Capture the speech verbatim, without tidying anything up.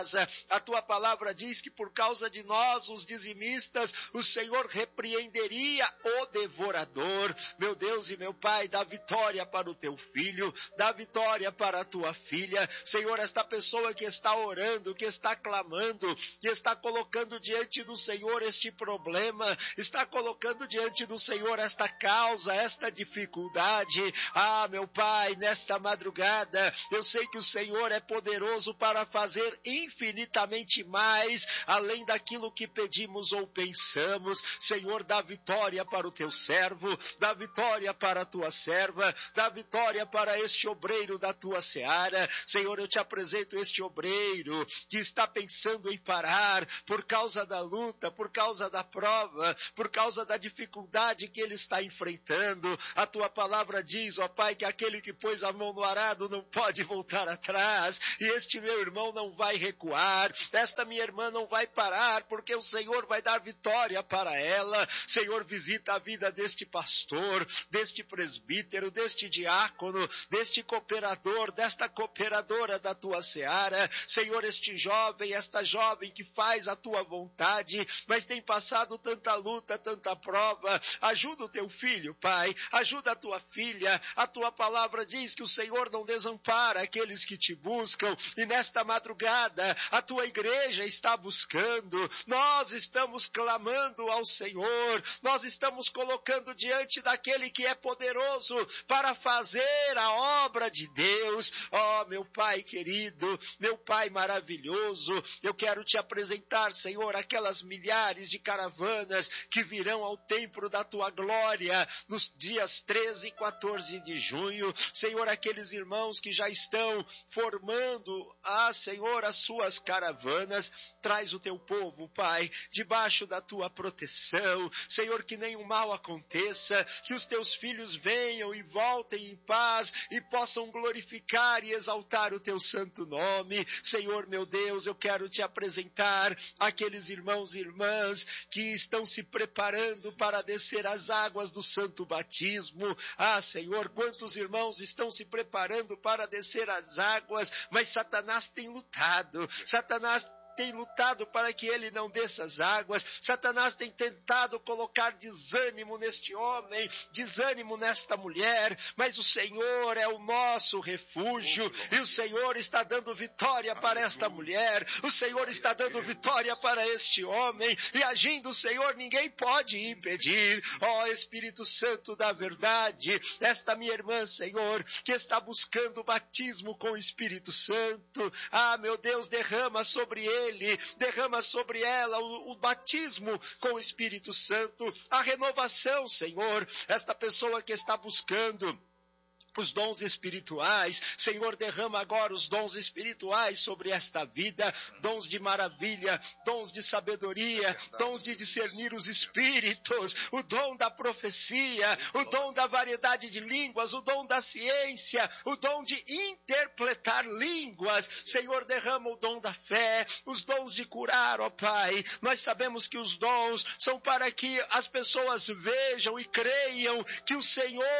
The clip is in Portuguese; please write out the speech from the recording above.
A tua palavra diz que por causa de nós, os dizimistas, o Senhor repreenderia o devorador. Meu Deus e meu Pai, dá vitória para o teu filho, dá vitória para a tua filha. Senhor, esta pessoa que está orando, que está clamando, que está colocando diante do Senhor este problema, está colocando diante do Senhor esta causa, esta dificuldade. Ah, meu Pai, nesta madrugada, eu sei que o Senhor é poderoso para fazer infinitamente mais, além daquilo que pedimos ou pensamos. Senhor, dá vitória para o teu servo, dá vitória para a tua serva, dá vitória para este obreiro da tua seara. Senhor, eu te apresento este obreiro que está pensando em parar por causa da luta, por causa da prova, por causa da dificuldade que ele está enfrentando. A tua palavra diz, ó Pai, que aquele que pôs a mão no arado não pode voltar atrás, e este meu irmão não vai recuar, esta minha irmã não vai parar, porque o Senhor vai dar vitória para ela. Senhor, visita a vida deste pastor, deste presbítero, deste diácono, deste cooperador, desta cooperadora da tua seara. Senhor, este jovem, esta jovem que faz a tua vontade, mas tem passado tanta luta, tanta prova. Ajuda o teu filho, Pai, ajuda a tua filha. A tua palavra diz que o Senhor não desampara aqueles que te buscam, e nesta madrugada a tua igreja está buscando, nós estamos clamando ao Senhor, nós estamos colocando diante daquele que é poderoso para fazer a obra de Deus. Ó, meu Pai querido, meu Pai maravilhoso, eu quero te apresentar, Senhor, aquelas milhares de caravanas que virão ao templo da tua glória nos dias treze e quatorze de junho. Senhor, aqueles irmãos que já estão formando, ah, Senhor, as suas caravanas, traz o teu povo, Pai, debaixo da tua proteção. Senhor, que nenhum mal aconteça, que os teus filhos venham e voltem em paz e possam glorificar e exaltar o teu santo nome. Senhor, meu Deus, eu quero te apresentar aqueles irmãos e irmãs que estão se preparando para descer as águas do santo batismo. Ah, Senhor, quantos irmãos estão se preparando para descer as águas, mas Satanás tem lutado, Satanás tem lutado para que ele não desça as águas. Satanás tem tentado colocar desânimo neste homem, desânimo nesta mulher, mas o Senhor é o nosso refúgio, e o Senhor está dando vitória para esta mulher, o Senhor está dando vitória para este homem, e agindo o Senhor, ninguém pode impedir. Ó Espírito Santo da verdade, esta minha irmã, Senhor, que está buscando o batismo com o Espírito Santo, ah, meu Deus, derrama sobre ele Ele, derrama sobre ela o, o batismo com o Espírito Santo, a renovação, Senhor. Esta pessoa que está buscando os dons espirituais, Senhor, derrama agora os dons espirituais sobre esta vida, dons de maravilha, dons de sabedoria, dons de discernir os espíritos, o dom da profecia, o dom da variedade de línguas, o dom da ciência, o dom de interpretar línguas. Senhor, derrama o dom da fé, os dons de curar, ó Pai. Nós sabemos que os dons são para que as pessoas vejam e creiam que o Senhor